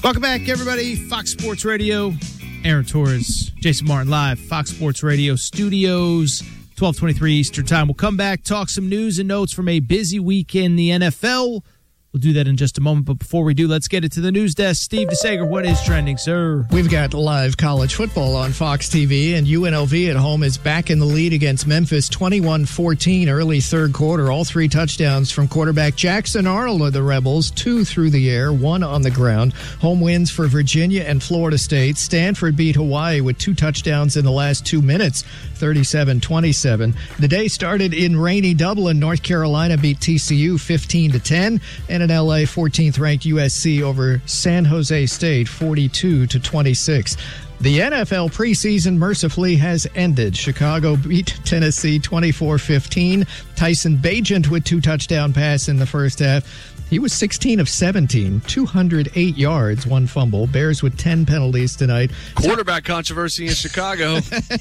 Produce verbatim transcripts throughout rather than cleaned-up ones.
Welcome back, everybody. Fox Sports Radio. Aaron Torres, Jason Martin live, Fox Sports Radio studios, twelve twenty-three Eastern Time. We'll come back, talk some news and notes from a busy week in the N F L. We'll do that in just a moment, but before we do, let's get it to the news desk. Steve DeSager, what is trending, sir? We've got live college football on Fox T V, and U N L V at home is back in the lead against Memphis, twenty-one fourteen, early third quarter. All three touchdowns from quarterback Jackson Arnold of the Rebels, two through the air, one on the ground. Home wins for Virginia and Florida State. Stanford beat Hawaii with two touchdowns in the last two minutes, thirty-seven twenty-seven. The day started in rainy Dublin. North Carolina beat T C U fifteen to ten, and in L A, fourteenth-ranked U S C over San Jose State, forty-two to twenty-six. The N F L preseason mercifully has ended. Chicago beat Tennessee twenty-four fifteen. Tyson Bagent with two touchdown passes in the first half. He was sixteen of seventeen, two hundred eight yards, one fumble. Bears with ten penalties tonight. Quarterback controversy in Chicago.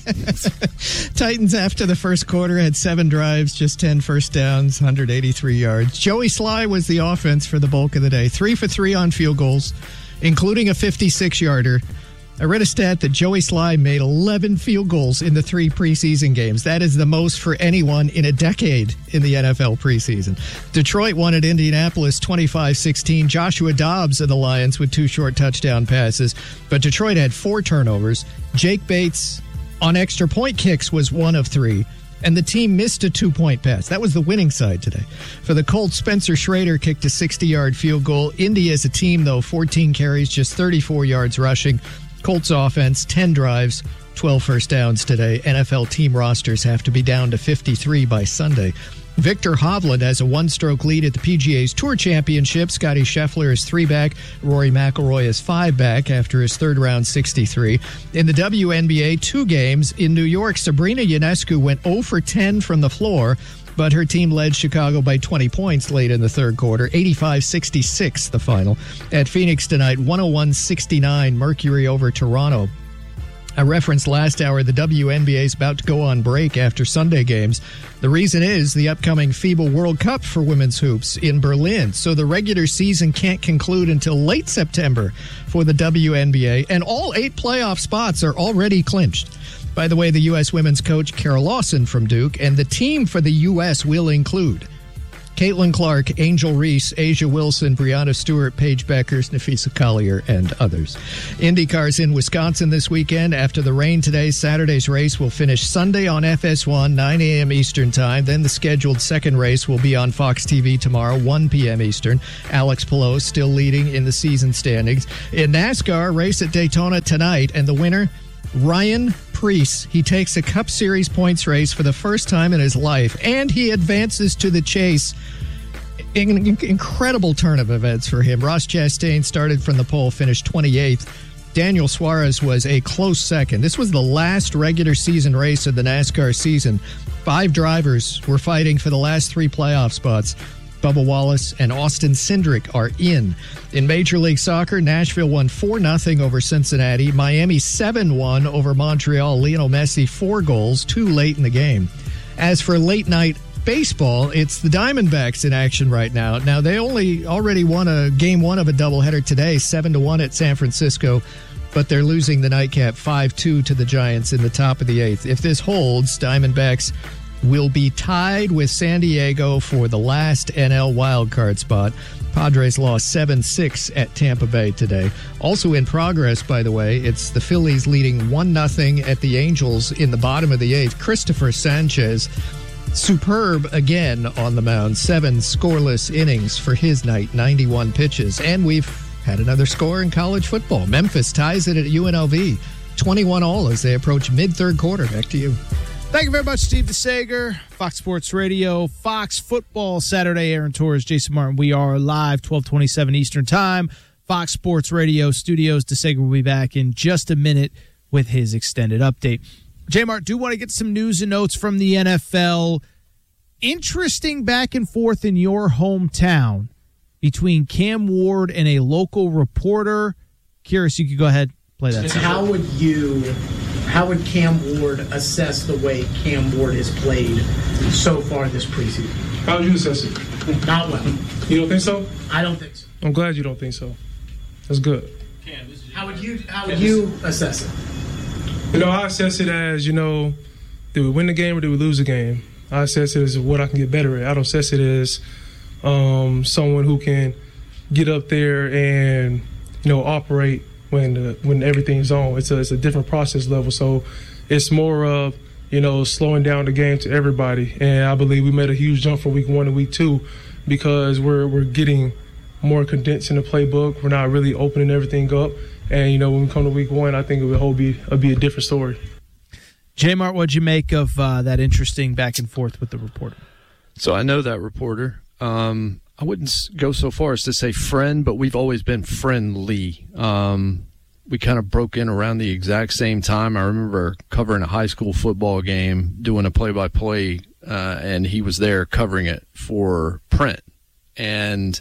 Titans after the first quarter had seven drives, just ten first downs, one hundred eighty-three yards. Joey Sly was the offense for the bulk of the day. Three for three on field goals, including a fifty-six-yarder. I read a stat that Joey Sly made eleven field goals in the three preseason games. That is the most for anyone in a decade in the N F L preseason. Detroit won at Indianapolis twenty-five sixteen. Joshua Dobbs of the Lions with two short touchdown passes. But Detroit had four turnovers. Jake Bates on extra point kicks was one of three. And the team missed a two-point pass. That was the winning side today. For the Colts, Spencer Schrader kicked a sixty-yard field goal. Indy as a team, though, fourteen carries, just thirty-four yards rushing. Colts offense, ten drives, twelve first downs today. N F L team rosters have to be down to fifty-three by Sunday. Victor Hovland has a one-stroke lead at the P G A's Tour Championship. Scotty Scheffler is three back. Rory McIlroy is five back after his third-round sixty-three. In the W N B A, two games. In New York, Sabrina Ionescu went zero for ten from the floor, but her team led Chicago by twenty points late in the third quarter, eighty-five sixty-six the final. At Phoenix tonight, one oh one sixty-nine, Mercury over Toronto. I referenced last hour the W N B A is about to go on break after Sunday games. The reason is the upcoming FIBA World Cup for women's hoops in Berlin. So the regular season can't conclude until late September for the W N B A, and all eight playoff spots are already clinched. By the way, the U S women's coach, Carol Lawson from Duke, and the team for the U S will include Caitlin Clark, Angel Reese, Asia Wilson, Brianna Stewart, Paige Beckers, Nafisa Collier, and others. IndyCar's in Wisconsin this weekend. After the rain today, Saturday's race will finish Sunday on F S one, nine a.m. Eastern Time. Then the scheduled second race will be on Fox T V tomorrow, one p.m. Eastern. Alex Palou still leading in the season standings. In NASCAR, race at Daytona tonight, and the winner, Ryan Preece. He takes a Cup Series points race for the first time in his life, and he advances to the chase. An incredible turn of events for him. Ross Chastain started from the pole, finished twenty-eighth. Daniel Suarez was a close second. This was the last regular season race of the NASCAR season. Five drivers were fighting for the last three playoff spots. Bubba Wallace and Austin Cindric are in. In Major League Soccer, Nashville won four nothing over Cincinnati. Miami seven one over Montreal. Lionel Messi, four goals, two late in the game. As for late night baseball, it's the Diamondbacks in action right now. Now, they only already won a game one of a doubleheader today, seven to one at San Francisco, but they're losing the nightcap five two to the Giants in the top of the eighth. If this holds, Diamondbacks will be tied with San Diego for the last N L wildcard spot. Padres lost seven six at Tampa Bay today. Also in progress, by the way, it's the Phillies leading one nothing at the Angels in the bottom of the eighth. Christopher Sanchez, superb again on the mound. Seven scoreless innings for his night, ninety-one pitches. And we've had another score in college football. Memphis ties it at U N L V, twenty-one all as they approach mid-third quarter. Back to you. Thank you very much, Steve DeSager. Fox Sports Radio, Fox Football Saturday. Aaron Torres, Jason Martin. We are live, twelve twenty-seven Eastern Time. Fox Sports Radio Studios. DeSager will be back in just a minute with his extended update. J-Mart, do want to get some news and notes from the N F L. Interesting back and forth in your hometown between Cam Ward and a local reporter. Curious, you could go ahead, play that. How would you... How would Cam Ward assess the way Cam Ward has played so far this preseason? How would you assess it? Not well. You don't think so? I don't think so. I'm glad you don't think so. That's good. How would you how would you assess it? You know, I assess it as, you know, did we win the game or did we lose the game? I assess it as what I can get better at. I don't assess it as um, someone who can get up there and, you know, operate when the, when everything's on. It's a, it's a different process level. So it's more of, you know, slowing down the game to everybody. And I believe we made a huge jump from week one to week two because we're we're getting more condensed in the playbook. We're not really opening everything up. And, you know, when we come to week one, I think it will be, it'll be a different story. J-Mart, what'd you make of uh, that interesting back and forth with the reporter? So I know that reporter. Um, I wouldn't go so far as to say friend, but we've always been friendly. Um, we kind of broke in around the exact same time. I remember covering a high school football game, doing a play-by-play, uh, and he was there covering it for print. And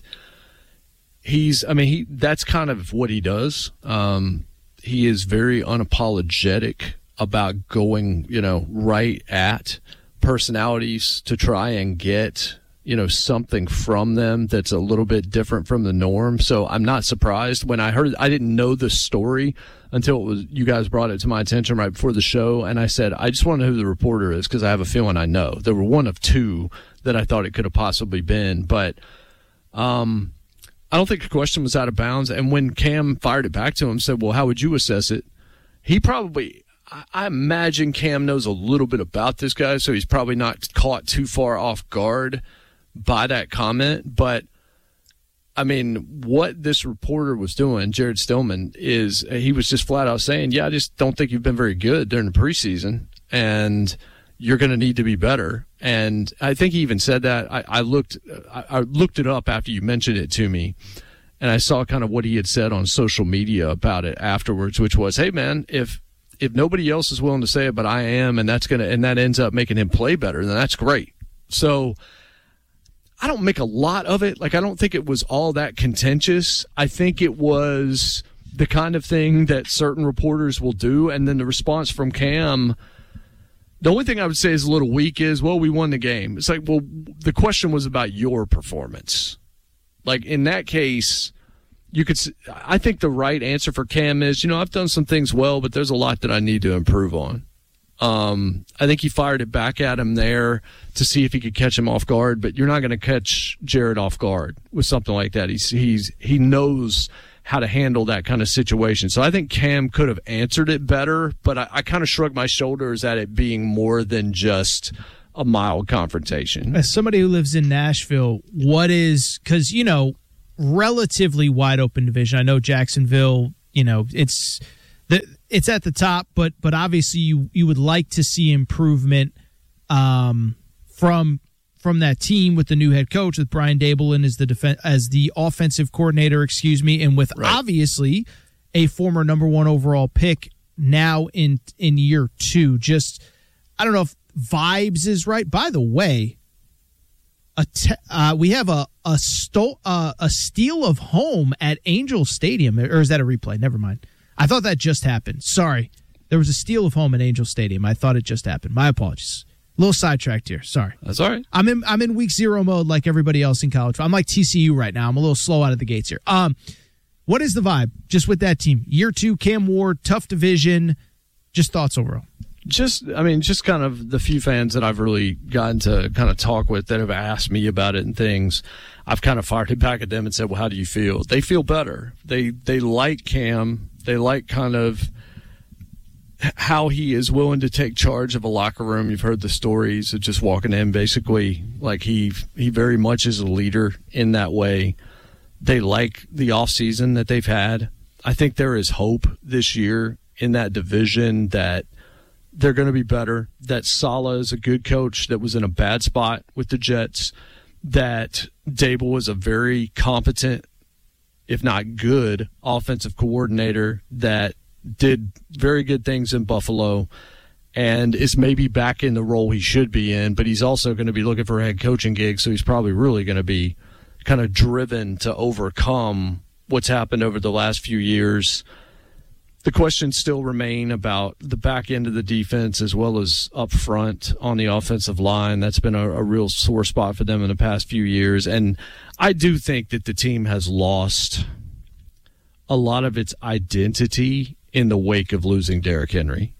he's, I mean, he that's kind of what he does. Um, he is very unapologetic about going, you know, right at personalities to try and get, you know, something from them that's a little bit different from the norm. So I'm not surprised when I heard, I didn't know the story until it was, you guys brought it to my attention right before the show. And I said, I just want to know who the reporter is because I have a feeling I know. There were one of two that I thought it could have possibly been, but um, I don't think the question was out of bounds. And when Cam fired it back to him, said, well, how would you assess it? He probably, I imagine Cam knows a little bit about this guy, so he's probably not caught too far off guard by that comment. But, I mean, what this reporter was doing, Jared Stillman, is he was just flat out saying, yeah, I just don't think you've been very good during the preseason, and you're going to need to be better. And I think he even said that. I, I looked I, I looked it up after you mentioned it to me, and I saw kind of what he had said on social media about it afterwards, which was, hey, man, if – if nobody else is willing to say it, but I am, and that's gonna, and that ends up making him play better, then that's great. So I don't make a lot of it. Like, I don't think it was all that contentious. I think it was the kind of thing that certain reporters will do, and then the response from Cam, the only thing I would say is a little weak is, well, we won the game. It's like, well, the question was about your performance. Like, in that case, you could, I think the right answer for Cam is, you know, I've done some things well, but there's a lot that I need to improve on. Um, I think he fired it back at him there to see if he could catch him off guard, but you're not going to catch Jared off guard with something like that. He's, he's, he knows how to handle that kind of situation. So I think Cam could have answered it better, but I, I kind of shrugged my shoulders at it being more than just a mild confrontation. As somebody who lives in Nashville, what is, because, you know, relatively wide open division. I know Jacksonville, you know, it's the it's at the top, but but obviously you you would like to see improvement um, from from that team with the new head coach, with Brian Daboll as the def- as the offensive coordinator, excuse me, and with right. obviously a former number one overall pick now in in year two. Just I don't know if vibes is right. By the way, a te- uh, we have a a, sto- uh, a steal of home at Angel Stadium, or is that a replay? Never mind. I thought that just happened. Sorry, there was a steal of home at Angel Stadium. I thought it just happened. My apologies. A little sidetracked here. Sorry. That's all right. I'm in I'm in week zero mode like everybody else in college. I'm like T C U right now. I'm a little slow out of the gates here. Um, what is the vibe just with that team? Year two, Cam Ward, tough division. Just thoughts overall. Just, I mean, just kind of the few fans that I've really gotten to kind of talk with that have asked me about it and things, I've kind of fired it back at them and said, well, how do you feel? They feel better. They they like Cam. They like kind of how he is willing to take charge of a locker room. You've heard the stories of just walking in, basically, like he he very much is a leader in that way. They like the offseason that they've had. I think there is hope this year in that division that they're going to be better, that Saleh is a good coach that was in a bad spot with the Jets, that Daboll is a very competent, if not good, offensive coordinator that did very good things in Buffalo and is maybe back in the role he should be in, but he's also going to be looking for a head coaching gig, so he's probably really going to be kind of driven to overcome what's happened over the last few years. The questions still remain about the back end of the defense as well as up front on the offensive line. That's been a, a real sore spot for them in the past few years. And I do think that the team has lost a lot of its identity in the wake of losing Derrick Henry.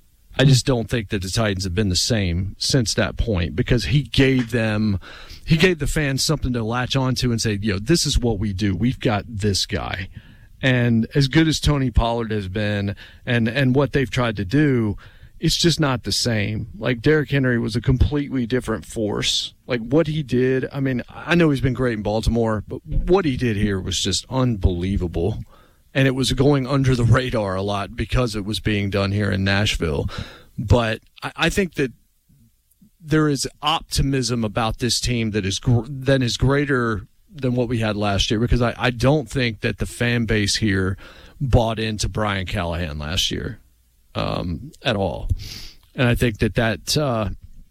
I just don't think that the Titans have been the same since that point, because he gave them, he gave the fans something to latch onto and say, you know, this is what we do. We've got this guy. And as good as Tony Pollard has been and, and what they've tried to do, it's just not the same. Like, Derrick Henry was a completely different force. Like, what he did, I mean, I know he's been great in Baltimore, but what he did here was just unbelievable. And it was going under the radar a lot because it was being done here in Nashville. But I, I think that there is optimism about this team that is gr- that is greater than what we had last year, because I, I don't think that the fan base here bought into Brian Callahan last year. Um, at all. And I think that that, uh,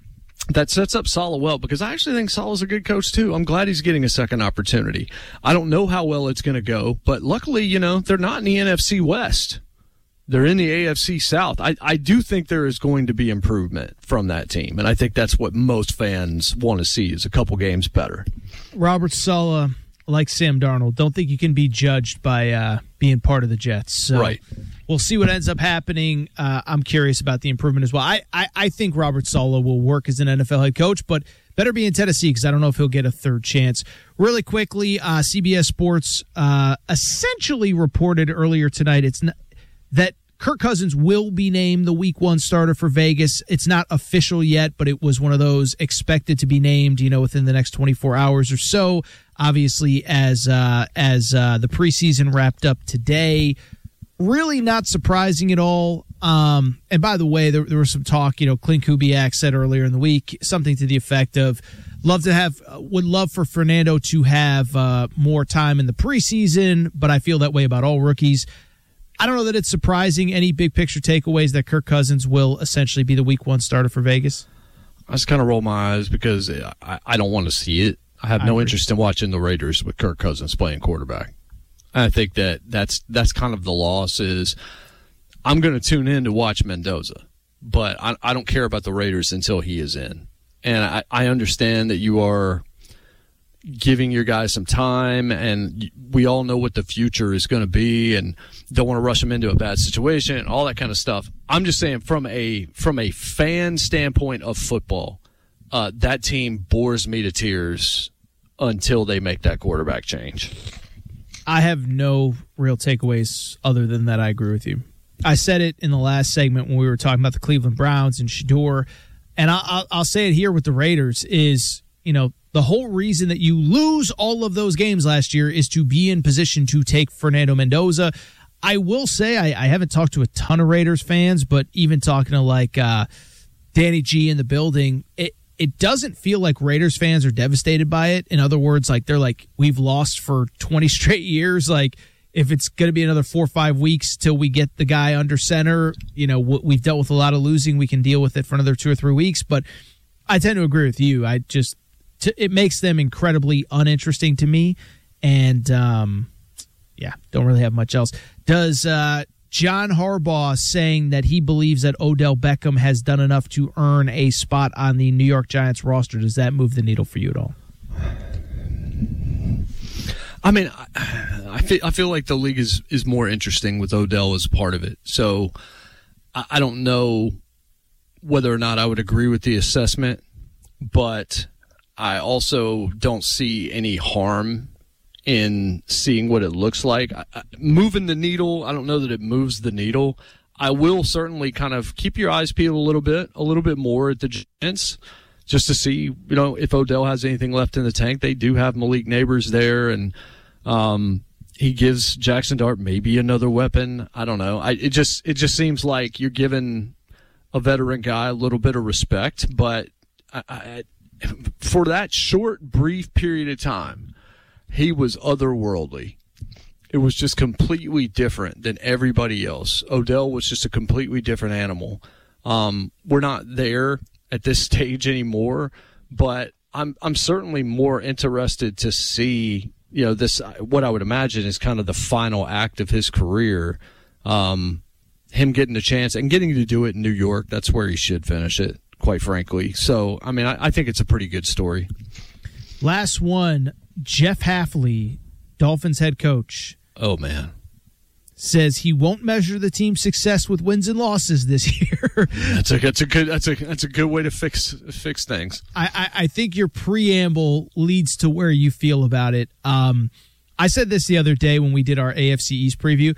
that sets up Saleh well, because I actually think Saleh's a good coach too. I'm glad he's getting a second opportunity. I don't know how well it's going to go, but luckily, you know, they're not in the N F C West. They're in the A F C South. I, I do think there is going to be improvement from that team, and I think that's what most fans want to see, is a couple games better. Robert Saleh, like Sam Darnold, don't think you can be judged by uh, being part of the Jets. So right. We'll see what ends up happening. Uh, I'm curious about the improvement as well. I, I, I think Robert Saleh will work as an N F L head coach, but better be in Tennessee, because I don't know if he'll get a third chance. Really quickly, uh, C B S Sports uh, essentially reported earlier tonight it's not, that Kirk Cousins will be named the week one starter for Vegas. It's not official yet, but it was one of those expected to be named, you know, within the next twenty-four hours or so. Obviously, as uh, as uh, the preseason wrapped up today, really not surprising at all. Um, and by the way, there, there was some talk, you know, Clint Kubiak said earlier in the week, something to the effect of, love to have, would love for Fernando to have uh, more time in the preseason, but I feel that way about all rookies. I don't know that it's surprising. Any big picture takeaways that Kirk Cousins will essentially be the week one starter for Vegas? I just kind of roll my eyes because I, I don't want to see it. I have no I interest in watching the Raiders with Kirk Cousins playing quarterback. I think that that's that's kind of the loss. Is I'm going to tune in to watch Mendoza, but I, I don't care about the Raiders until he is in. And I, I understand that you are giving your guys some time, and we all know what the future is going to be, and don't want to rush them into a bad situation and all that kind of stuff. I'm just saying, from a from a fan standpoint of football, uh, that team bores me to tears until they make that quarterback change. I have no real takeaways other than that I agree with you. I said it in the last segment when we were talking about the Cleveland Browns and Shedeur, and I'll, I'll say it here with the Raiders is, you know, the whole reason that you lose all of those games last year is to be in position to take Fernando Mendoza. I will say I, I haven't talked to a ton of Raiders fans, but even talking to like uh, Danny G in the building, it, it doesn't feel like Raiders fans are devastated by it. In other words, like they're like, we've lost for twenty straight years. Like, if it's going to be another four or five weeks till we get the guy under center, you know, we've dealt with a lot of losing. We can deal with it for another two or three weeks. But I tend to agree with you. I just, t- it makes them incredibly uninteresting to me. And, um, yeah, don't really have much else. Does uh, John Harbaugh saying that he believes that Odell Beckham has done enough to earn a spot on the New York Giants roster, does that move the needle for you at all? I mean, I, I feel I feel like the league is, is more interesting with Odell as part of it. So I, I don't know whether or not I would agree with the assessment, but I also don't see any harm in seeing what it looks like. I, I, moving the needle, I don't know that it moves the needle. I will certainly kind of keep your eyes peeled a little bit, a little bit more at the Giants, just to see, you know, if Odell has anything left in the tank. They do have Malik Neighbors there, and um, he gives Jackson Dart maybe another weapon. I don't know. I, it just it just seems like you're giving a veteran guy a little bit of respect, but I, I, for that short, brief period of time, he was otherworldly. It was just completely different than everybody else. Odell was just a completely different animal. Um, we're not there at this stage anymore, but I'm I'm certainly more interested to see, you know, this, what I would imagine is kind of the final act of his career, um, him getting a chance and getting to do it in New York. That's where he should finish it, quite frankly. So, I mean, I, I think it's a pretty good story. Last one, Jeff Hafley, Dolphins head coach. Oh, man. says he won't measure the team's success with wins and losses this year. That's a that's a good that's a that's a good way to fix fix things. I, I, I think your preamble leads to where you feel about it. Um, I said this the other day when we did our A F C East preview.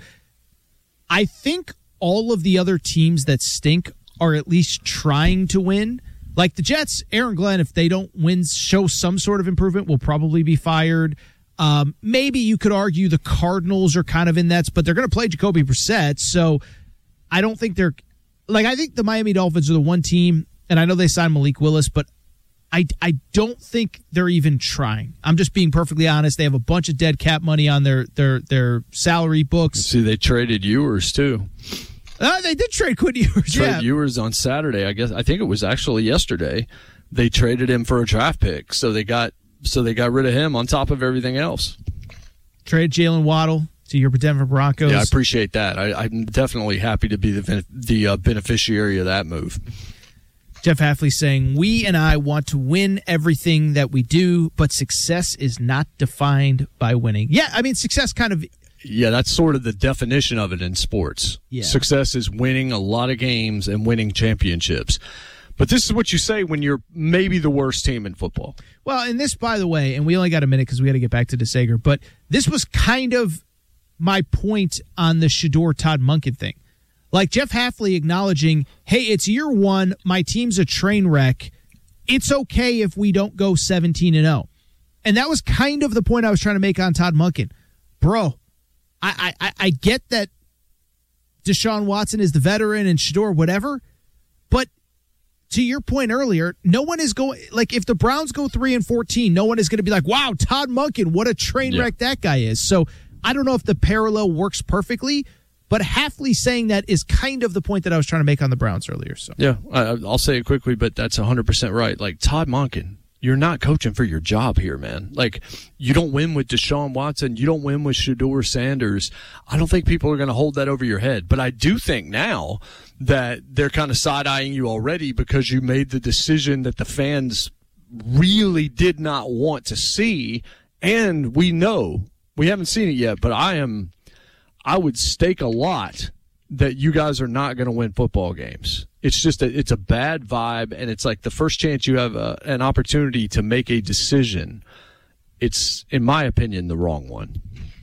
I think all of the other teams that stink are at least trying to win. Like the Jets, Aaron Glenn, if they don't win, show some sort of improvement, will probably be fired. Um, maybe you could argue the Cardinals are kind of in that, but they're going to play Jacoby Brissett, so I don't think they're like I think the Miami Dolphins are the one team, and I know they signed Malik Willis, but I I don't think they're even trying. I'm just being perfectly honest. They have a bunch of dead cap money on their their their salary books. See, they traded Ewers too. Uh, they did trade Quinn Ewers. Trade yeah. Ewers on Saturday. I guess I think it was actually yesterday. They traded him for a draft pick, so they got. So they got rid of him on top of everything else. Trade Jalen Waddle to your Denver Broncos. Yeah, I appreciate that. I, I'm definitely happy to be the the uh, beneficiary of that move. Jeff Hafley saying, we and I want to win everything that we do, but success is not defined by winning. Yeah, I mean, success kind of... Yeah, that's sort of the definition of it in sports. Yeah. Success is winning a lot of games and winning championships. But this is what you say when you're maybe the worst team in football. Well, and this, by the way, and we only got a minute because we got to get back to DeSager, but this was kind of my point on the Shedeur Todd Monken thing. Like Jeff Hafley acknowledging, hey, it's year one, my team's a train wreck. It's okay if we don't go seventeen and oh. And that was kind of the point I was trying to make on Todd Monken. Bro, I I, I get that Deshaun Watson is the veteran and Shedeur, whatever, but to your point earlier, no one is going, like, if the Browns go three and fourteen, no one is going to be like, wow, Todd Monken, what a train wreck yeah. that guy is. So I don't know if the parallel works perfectly, but Hafley saying that is kind of the point that I was trying to make on the Browns earlier. So yeah, I, I'll say it quickly, but that's one hundred percent right. Like, Todd Monken, you're not coaching for your job here, man. Like, you don't win with Deshaun Watson. You don't win with Shedeur Sanders. I don't think people are going to hold that over your head. But I do think now that they're kind of side-eyeing you already because you made the decision that the fans really did not want to see. And we know, we haven't seen it yet, but I am, I would stake a lot that you guys are not going to win football games. It's just a, it's a bad vibe, and it's like the first chance you have a, an opportunity to make a decision, it's, in my opinion, the wrong one.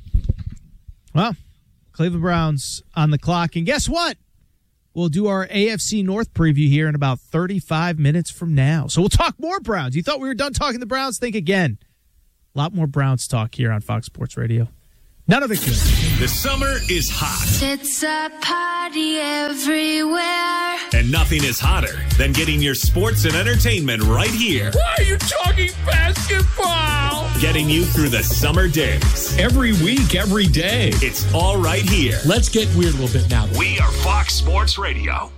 Well, Cleveland Browns on the clock, and guess what? We'll do our A F C North preview here in about thirty-five minutes from now. So we'll talk more Browns. You thought we were done talking the Browns? Think again. A lot more Browns talk here on Fox Sports Radio. None of it good. The summer is hot. It's a party everywhere. And nothing is hotter than getting your sports and entertainment right here. Why are you talking basketball? Getting you through the summer days. Every week, every day. It's all right here. Let's get weird a little bit now. We are Fox Sports Radio.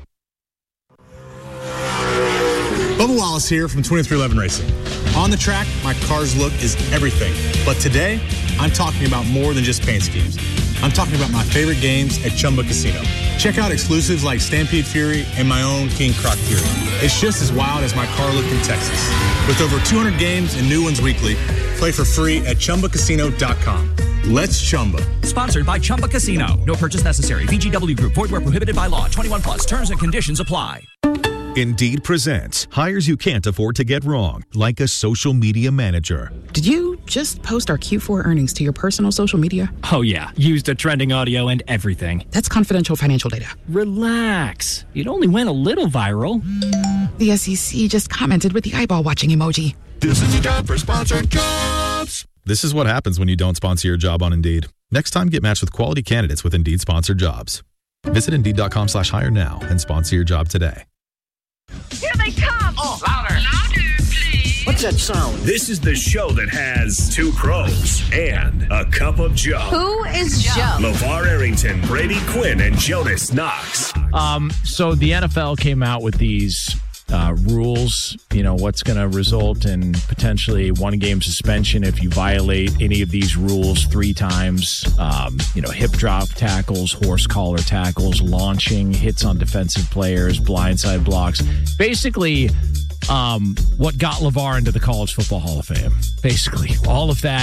Bubba Wallace here from twenty-three eleven Racing. On the track, my car's look is everything. But today, I'm talking about more than just paint schemes. I'm talking about my favorite games at Chumba Casino. Check out exclusives like Stampede Fury and my own King Croc Fury. It's just as wild as my car look in Texas. With over two hundred games and new ones weekly, play for free at Chumba Casino dot com. Let's Chumba. Sponsored by Chumba Casino. No purchase necessary. V G W Group. Void where prohibited by law. twenty-one plus. Terms and conditions apply. Indeed presents hires you can't afford to get wrong, like a social media manager. Did you just post our Q four earnings to your personal social media? Oh, yeah. Used the trending audio and everything. That's confidential financial data. Relax. It only went a little viral. The S E C just commented with the eyeball watching emoji. This is your time for sponsored jobs. This is what happens when you don't sponsor your job on Indeed. Next time, get matched with quality candidates with Indeed sponsored jobs. Visit Indeed.com slash hire now and sponsor your job today. Here they come! Oh, louder! Louder, please! What's that sound? This is the show that has two pros and a cup of Joe. Who is Joe? LeVar Arrington, Brady Quinn, and Jonas Knox. Um, so the N F L came out with these uh, rules, you know, what's going to result in potentially one game suspension if you violate any of these rules three times. Um, you know, hip drop tackles, horse collar tackles, launching, hits on defensive players, blindside blocks. Basically, um, what got LeVar into the College Football Hall of Fame. Basically, all of that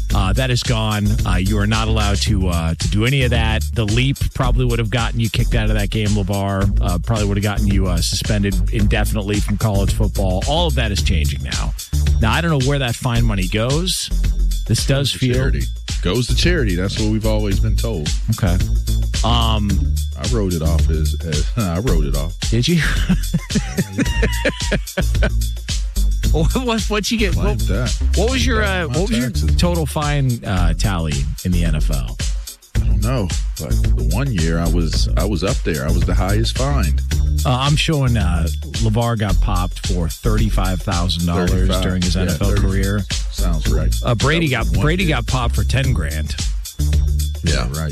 Uh, that is gone. Uh, you are not allowed to uh, to do any of that. The leap probably would have gotten you kicked out of that game, LeVar. Uh, probably would have gotten you uh, suspended indefinitely from college football. All of that is changing now. Now, I don't know where that fine money goes. This does feel... Charity. Goes to charity. That's what we've always been told. Okay. Um, I wrote it off as... as I wrote it off. Did you? What what what'd you get? What, what was your uh, what was your total fine uh, tally in the N F L? I don't know, but the one year I was I was up there. I was the highest fined. Uh, I'm showing uh, LeVar got popped for thirty-five thousand dollars during his yeah, N F L thirty career. Sounds right. Uh, Brady got Brady year. got popped for ten grand. Yeah, right.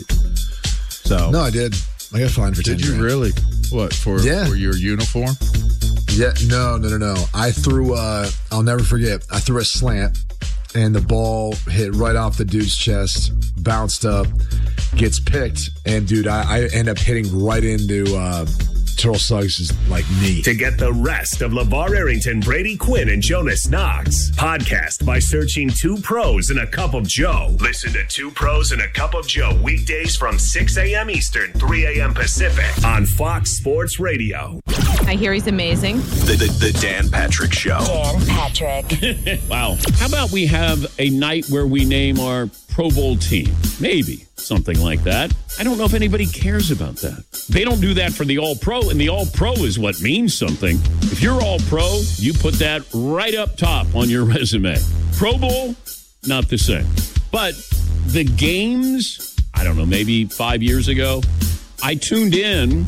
So no, I did. I got fined for ten. Did you grand. really? What for? Yeah. For your uniform? Yeah, no, no, no, no. I threw, uh, I'll never forget, I threw a slant, and the ball hit right off the dude's chest, bounced up, gets picked, and, dude, I, I end up hitting right into uh, Terrell Suggs' like knee. To get the rest of LeVar Arrington, Brady Quinn, and Jonas Knox, podcast by searching Two Pros and a Cup of Joe. Listen to Two Pros and a Cup of Joe weekdays from six a.m. Eastern, three a.m. Pacific on Fox Sports Radio. I hear he's amazing. The, the, the Dan Patrick Show. Dan Patrick. Wow. How about we have a night where we name our Pro Bowl team? Maybe. Something like that. I don't know if anybody cares about that. They don't do that for the All-Pro, and the All-Pro is what means something. If you're All-Pro, you put that right up top on your resume. Pro Bowl, not the same. But the games, I don't know, maybe five years ago, I tuned in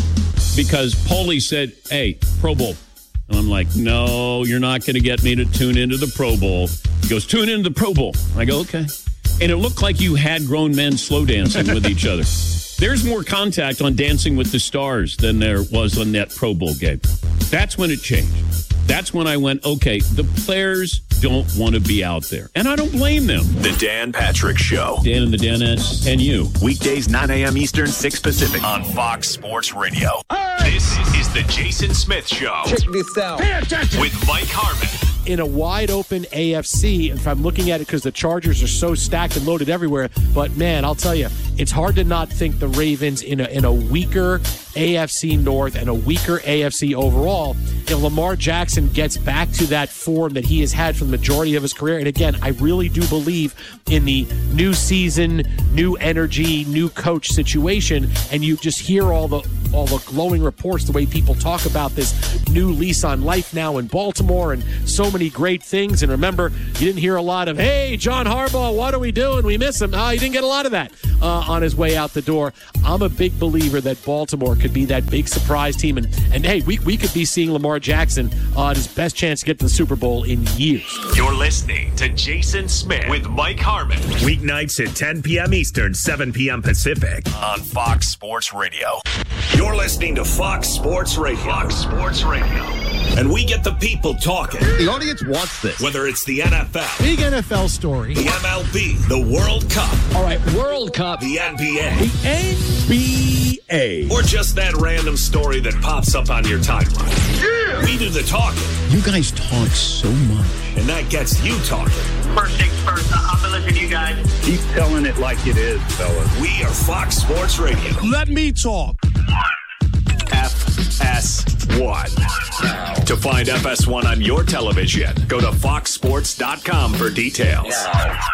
because Paulie said, hey, Pro Bowl. And I'm like, no, you're not going to get me to tune into the Pro Bowl. He goes, tune into the Pro Bowl. I go, okay. And it looked like you had grown men slow dancing with each other. There's more contact on Dancing with the Stars than there was on that Pro Bowl game. That's when it changed. That's when I went, okay, the players don't want to be out there. And I don't blame them. The Dan Patrick Show. Dan and the Danettes and you. Weekdays, nine a.m. Eastern, six Pacific on Fox Sports Radio. This is the Jason Smith Show. Check this out. Pay attention. With Mike Harmon. In a wide open A F C, if I'm looking at it because the Chargers are so stacked and loaded everywhere, but man, I'll tell you, it's hard to not think the Ravens in a in a weaker A F C North and a weaker A F C overall. If Lamar Jackson gets back to that form that he has had for the majority of his career, and again, I really do believe in the new season, new energy, new coach situation, and you just hear all the all the glowing reports, the way people talk about this new lease on life now in Baltimore and so many great things. And remember, you didn't hear a lot of, hey, John Harbaugh, what are we doing? We miss him. Oh, you didn't get a lot of that uh, on his way out the door. I'm a big believer that Baltimore could be that big surprise team. And, and hey, we, we could be seeing Lamar Jackson on uh, his best chance to get to the Super Bowl in years. You're listening to Jason Smith with Mike Harmon. Weeknights at ten p.m. Eastern, seven p.m. Pacific on Fox Sports Radio. You're listening to Fox Sports Radio. Fox Sports Radio. And we get the people talking. The audience wants this. Whether it's the N F L. Big N F L story. The M L B. The World Cup. All right, World Cup. The N B A. The N B A. Or just that random story that pops up on your timeline. Yeah. We do the talking. You guys talk so much. And that gets you talking. First things first, I'm going to listen to you guys. Keep telling it like it is, fellas. We are Fox Sports Radio. Let me talk. F S one. To find F S one on your television, go to fox sports dot com for details.